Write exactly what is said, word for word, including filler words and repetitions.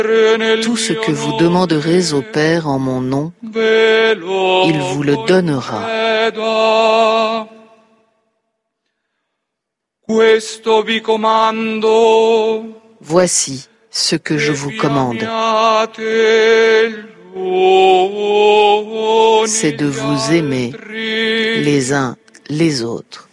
Tout ce que vous demanderez au Père en mon nom, il vous le donnera. Voici ce que je vous commande. C'est de vous aimer les uns les autres.